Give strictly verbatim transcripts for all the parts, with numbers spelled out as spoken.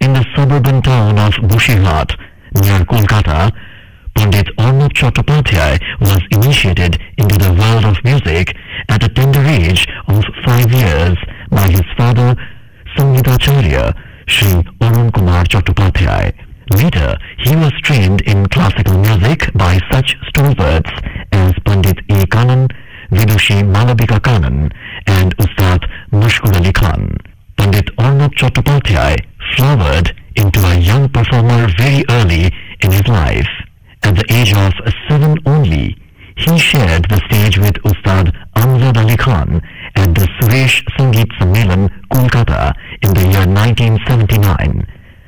in the suburban town of Bushirhat, near Kolkata, Pandit Arnab Chattopadhyay was initiated into the world of music at a tender age of five years by his father, Sangitacharya Shri Arun Kumar Chattopadhyay. Later, he was trained in classical music by such stalwarts as Pandit A. Kanan, Vidushi Malavika Kanan, and Ustad Mashkur Ali Khan. Pandit Arnab Chattopadhyay flowered into a young performer very early in his life. At the age of seven only, he shared the stage with Ustad Amjad Ali Khan at the Suresh Sangeet Sammelan, Kolkata in the year nineteen seventy-nine.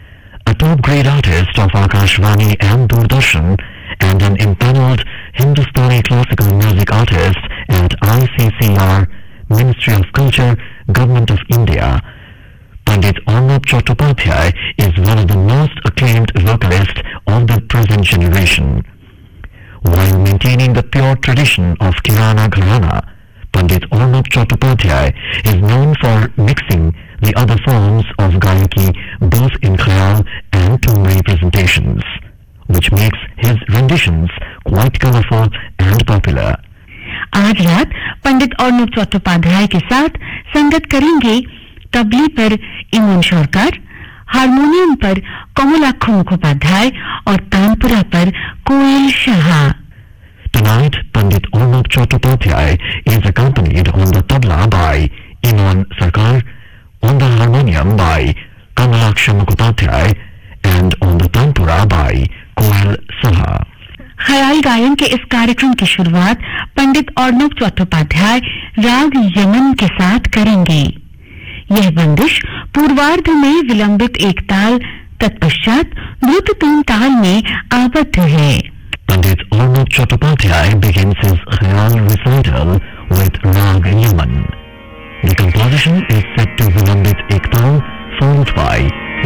A top-grade artist of Akashvani and Doordarshan and an impaneled Hindustani classical music artist at I C C R, Ministry of Culture, Government of India, Pandit Arnab Chattopadhyay is one of the most acclaimed vocalists of the present generation. While maintaining the pure tradition of Kirana Gharana, Pandit Arnab Chattopadhyay is known for mixing the other forms of Gayaki both in Khayal and Tumri presentations, which makes his renditions quite colorful and popular. आज रात पंडित अर्नब चट्टोपाध्याय के साथ संगत करेंगे तबले पर इमन शौरकर, harmonium पर कमलाक्ष मुखोपाध्याय और तानपुरा पर कोयल Shah. Tonight, Pandit Arnab Chattopadhyay is accompanied on the tabla by Iman Sarkar, on the harmonium by Kamalaksha Mukhopadhyay, and on the tanpura by Koel Saha. ख्याल गायन के इस कार्यक्रम की शुरुआत पंडित अर्नब चट्टोपाध्याय राग यमन के साथ करेंगे. यह बंदिश पूर्वार्ध में विलंबित एक ताल, तत्पश्चात द्रुत तीन ताल में आबद्ध है. Pandit Arnab Chattopadhyay begins his Khayal recital with Rag Yaman. The composition is set to Vilambit Ektal, followed by